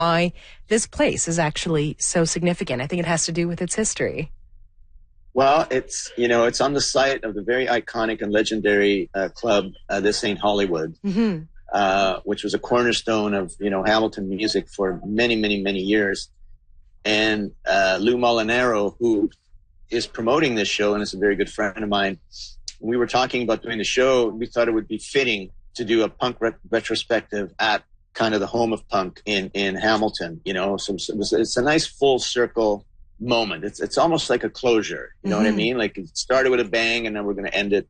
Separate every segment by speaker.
Speaker 1: why this place is actually so significant. I think it has to do with its history.
Speaker 2: Well, it's on the site of the very iconic and legendary club, This Ain't Hollywood, which was a cornerstone of, Hamilton music for many, many, many years. And Lou Molinaro, who is promoting this show and is a very good friend of mine, when we were talking about doing the show, we thought it would be fitting to do a punk retrospective at kind of the home of punk in Hamilton. So it's a nice full circle moment. It's almost like a closure. You know what I mean? Like it started with a bang, and then we're going to end it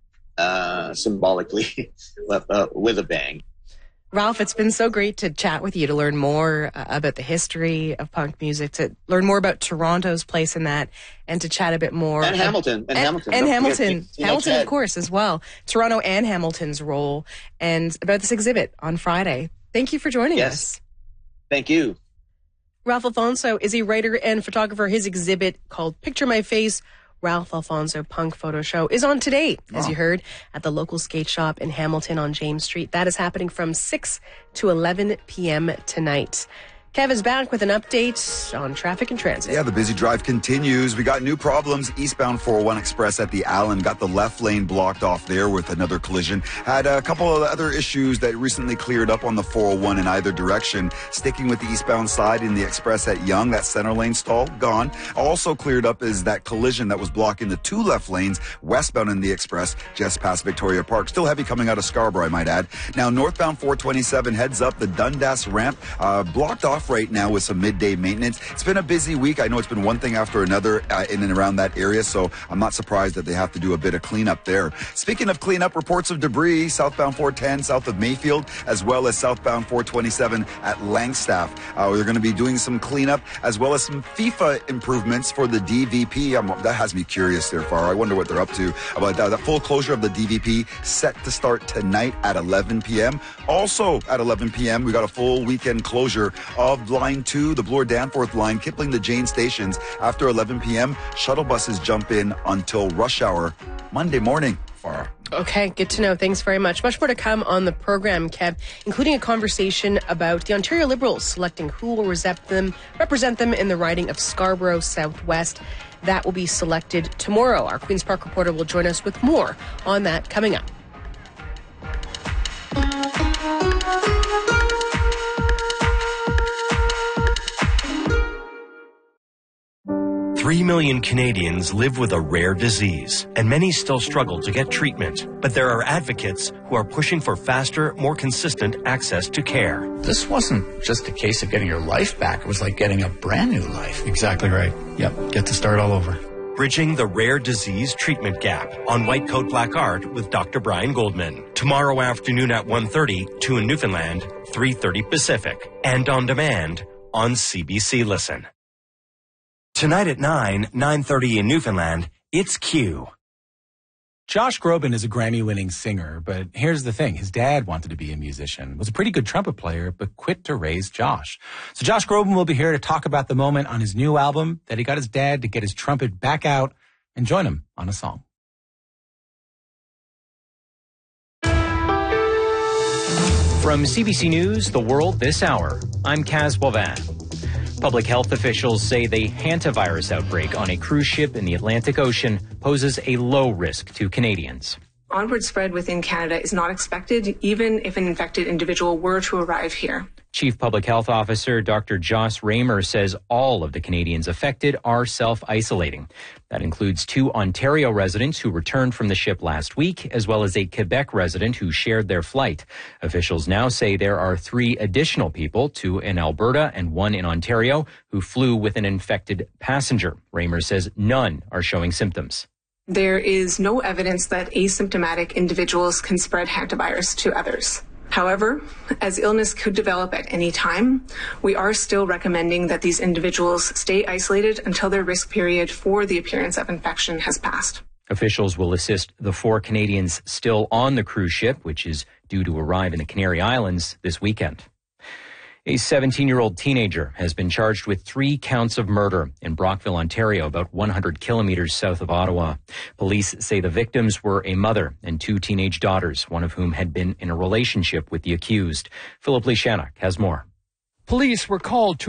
Speaker 2: symbolically with a bang.
Speaker 1: Ralph, it's been so great to chat with you, to learn more about the history of punk music, to learn more about Toronto's place in that, and to chat a bit more.
Speaker 2: And Hamilton.
Speaker 1: Hamilton, of course, as well. Toronto and Hamilton's role, and about this exhibit on Friday. Thank you for joining us.
Speaker 2: Thank you.
Speaker 1: Ralph Alfonso is a writer and photographer. His exhibit, called Picture My Face, Ralph Alfonso Punk Photo Show, is on today, as you heard, at the local skate shop in Hamilton on James Street. That is happening from 6 to 11 p.m. tonight. Kev is back with an update on traffic and transit.
Speaker 3: Yeah, the busy drive continues. We got new problems. Eastbound 401 Express at the Allen got the left lane blocked off there with another collision. Had a couple of other issues that recently cleared up on the 401 in either direction. Sticking with the eastbound side in the Express at Yonge, that center lane stall, gone. Also cleared up is that collision that was blocking the two left lanes westbound in the Express just past Victoria Park. Still heavy coming out of Scarborough, I might add. Now, northbound 427 heads up the Dundas ramp, blocked off right now with some midday maintenance. It's been a busy week. I know it's been one thing after another in and around that area, so I'm not surprised that they have to do a bit of cleanup there. Speaking of cleanup, reports of debris, southbound 410 south of Mayfield, as well as southbound 427 at Langstaff. We're going to be doing some cleanup, as well as some FIFA improvements for the DVP. That has me curious there, Far. I wonder what they're up to. About the full closure of the DVP set to start tonight at 11 p.m. Also at 11 p.m., we got a full weekend closure of Line 2, the Bloor Danforth line, Kipling to Jane stations. After 11 p.m., shuttle buses jump in until rush hour Monday morning. Far.
Speaker 1: Okay, good to know. Thanks very much. Much more to come on the program, Kev, including a conversation about the Ontario Liberals selecting who will represent them in the riding of Scarborough Southwest. That will be selected tomorrow. Our Queen's Park reporter will join us with more on that coming up.
Speaker 4: 3 million Canadians live with a rare disease, and many still struggle to get treatment. But there are advocates who are pushing for faster, more consistent access to care.
Speaker 5: This wasn't just a case of getting your life back. It was like getting a brand new life.
Speaker 6: Exactly right. Yep, get to start all over.
Speaker 4: Bridging the Rare Disease Treatment Gap on White Coat Black Art with Dr. Brian Goldman. Tomorrow afternoon at 1:30, 2 in Newfoundland, 3:30 Pacific. And on demand on CBC Listen. Tonight at 9:30 in Newfoundland, it's Q.
Speaker 6: Josh Groban is a Grammy-winning singer, but here's the thing. His dad wanted to be a musician, was a pretty good trumpet player, but quit to raise Josh. So Josh Groban will be here to talk about the moment on his new album that he got his dad to get his trumpet back out and join him on a song.
Speaker 7: From CBC News, The World This Hour, I'm Kaz Boivin. Public health officials say the hantavirus outbreak on a cruise ship in the Atlantic Ocean poses a low risk to Canadians.
Speaker 8: Onward spread within Canada is not expected, even if an infected individual were to arrive here.
Speaker 7: Chief Public Health Officer Dr. Joss Raymer says all of the Canadians affected are self-isolating. That includes 2 Ontario residents who returned from the ship last week, as well as a Quebec resident who shared their flight. Officials now say there are 3 additional people, 2 in Alberta and 1 in Ontario, who flew with an infected passenger. Raymer says none are showing symptoms.
Speaker 8: There is no evidence that asymptomatic individuals can spread hantavirus to others. However, as illness could develop at any time, we are still recommending that these individuals stay isolated until their risk period for the appearance of infection has passed.
Speaker 7: Officials will assist the 4 Canadians still on the cruise ship, which is due to arrive in the Canary Islands this weekend. A 17-year-old teenager has been charged with 3 counts of murder in Brockville, Ontario, about 100 kilometers south of Ottawa. Police say the victims were a mother and 2 teenage daughters, one of whom had been in a relationship with the accused. Philip Lishanak has more.
Speaker 9: Police were called to